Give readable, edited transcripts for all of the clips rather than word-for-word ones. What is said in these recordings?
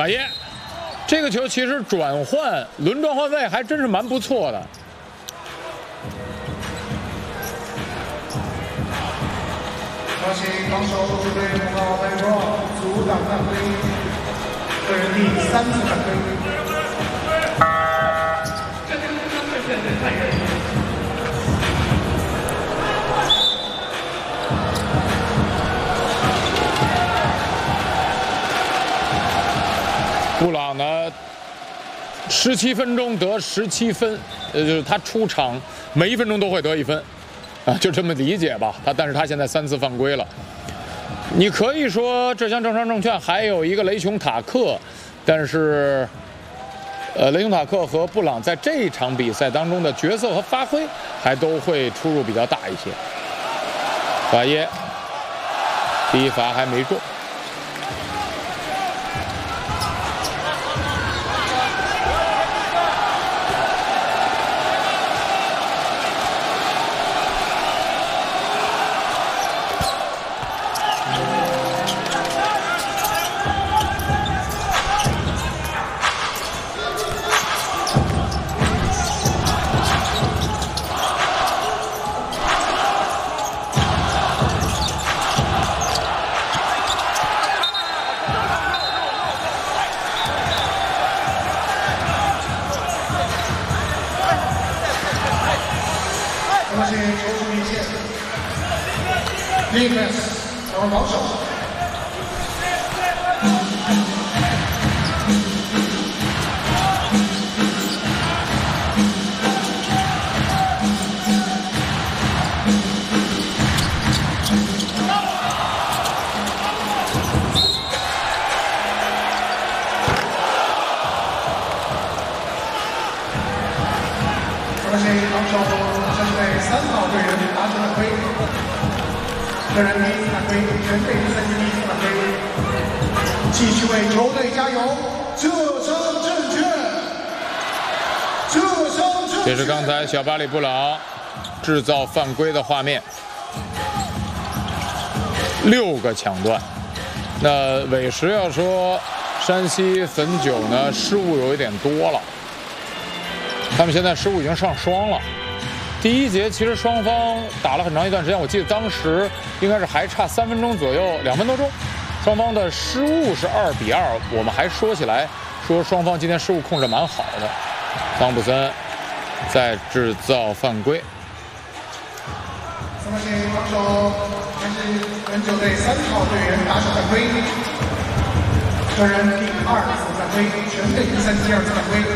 法耶，这个球其实转换轮转换位还真是蛮不错的。 恭喜防守球队碰到白庄阻挡犯规，个人第3次犯规。 布朗呢，17分钟得17分，就是他出场每1分钟都会得1分，啊，就这么理解吧。但是他现在3次犯规了。你可以说这项正常证券还有一个雷琼塔克，但是，雷琼塔克和布朗在这场比赛当中的角色和发挥还都会出入比较大一些。法耶，第一罚还没中。 发现球出明线 ，defense 找防守。发现防守针对3号队员打出犯规，个人第1次犯规，全队第3次犯规，继续为球队加油，这场正确，这场正确。 这是刚才小巴里布朗制造犯规的画面，6个抢断。那委实要说山西汾酒呢失误有一点多了。他们现在失误已经上双了。第一节其实双方打了很长一段时间，我记得当时应该是还差3分钟左右，2分多钟，双方的失误是2-2。我们还说起来说双方今天失误控制蛮好的。汤普森在制造犯规。 发现防守还是汾酒队3号队员打出犯规，个人第2次犯规，全队第2次犯规。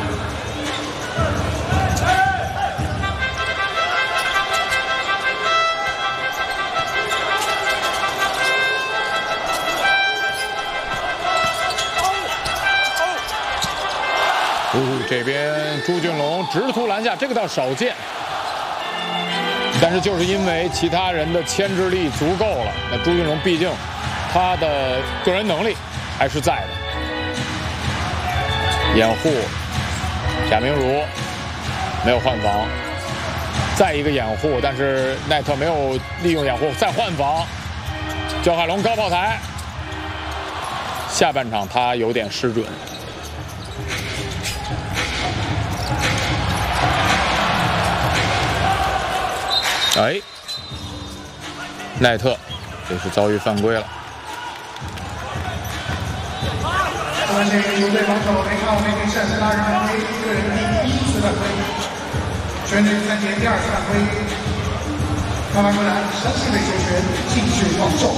这边朱俊龙直突篮下，这个倒少见，但是就是因为其他人的牵制力足够了，那朱俊龙毕竟他的个人能力还是在的。掩护，贾明儒没有换防，再一个掩护，但是奈特没有利用掩护，再换防，焦海龙高炮台，下半场他有点失准。哎，奈特这是遭遇犯规了。 发现球队防守雷奥内对善斯拉人犯规，个人第1次犯规，全队3节第2次犯规。慢慢过来，山西队球权继续防守。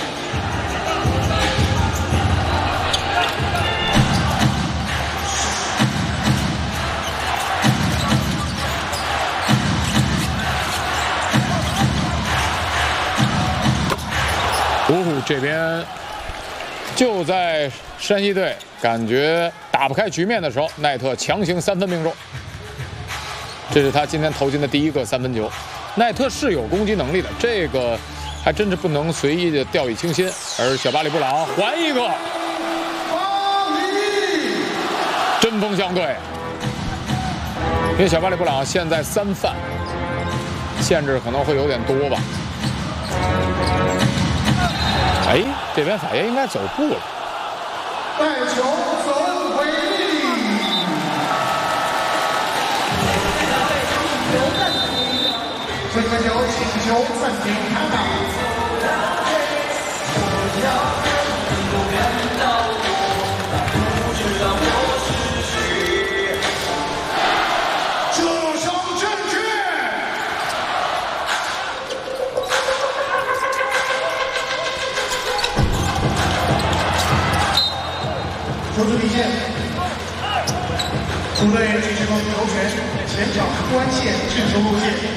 这边就在山西队感觉打不开局面的时候，奈特强行3分命中，这是他今天投进的第1个3分球。奈特是有攻击能力的，这个还真是不能随意的掉以轻心。而小巴里布朗还一个，针锋相对。因为小巴里布朗现在3犯，限制可能会有点多吧。哎，这边法爷应该走步了。 带球走回力。这个球请求暂停看打。这场正确。球出底线，主队继续控制球权，前场关线制球路线。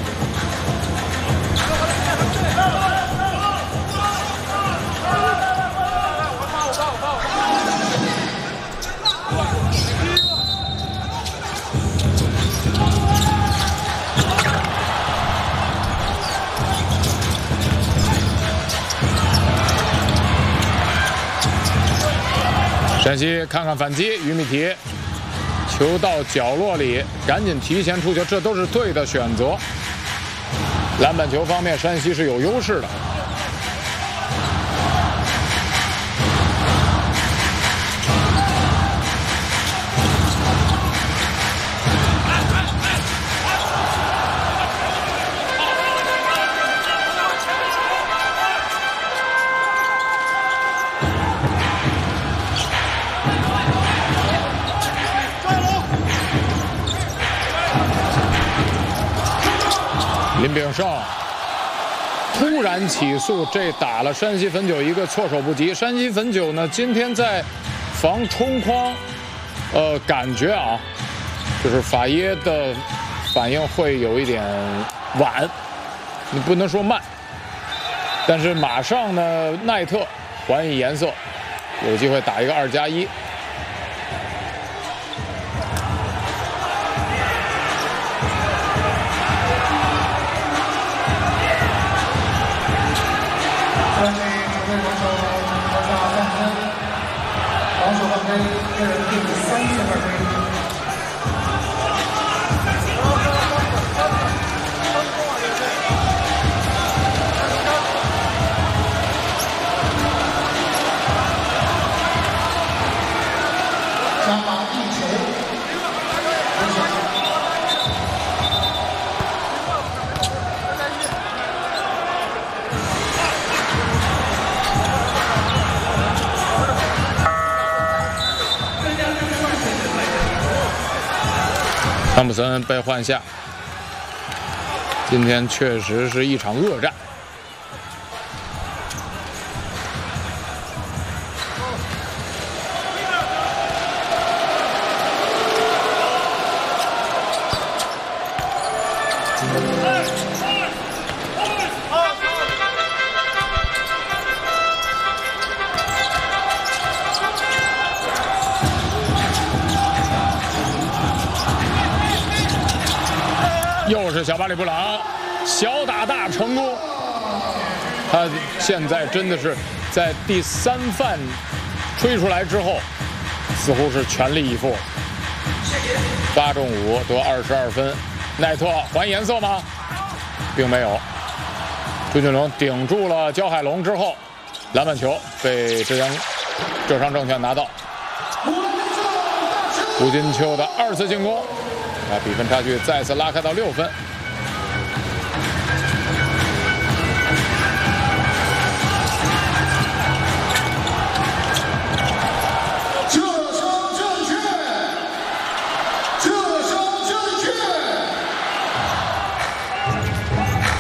山西看看反击，于米提，球到角落里，赶紧提前出球，这都是对的选择。篮板球方面，山西是有优势的。林炳胜突然起速，这打了山西汾酒一个措手不及。山西汾酒呢，今天在防冲框，感觉啊，就是法耶的反应会有一点晚，你不能说慢，但是马上呢，奈特还以颜色，有机会打一个2+1。 山西球队防守得下3分，防守犯规，个人定3次犯规。加码1球， 汤普森被换下，今天确实是一场恶战。又是小巴里布朗，小打大成功。他现在真的是在第3犯吹出来之后，似乎是全力以赴。8中5得22分。奈特还颜色吗？并没有。朱俊龙顶住了焦海龙之后，篮板球被浙商证券拿到。胡金秋的2次进攻，把比分差距再次拉开到6分。